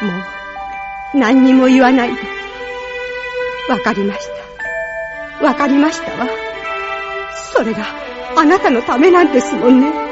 もう何にも言わないで。わかりました。わかりましたわ。それがあなたのためなんですもんね。